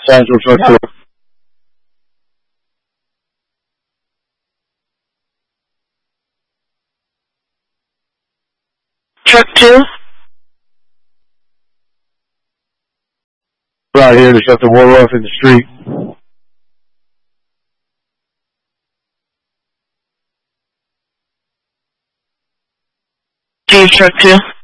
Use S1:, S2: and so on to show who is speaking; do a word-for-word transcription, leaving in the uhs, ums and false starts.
S1: Central truck two.
S2: Truck two?
S1: Right here to shut the water off in the street.
S2: G truck two.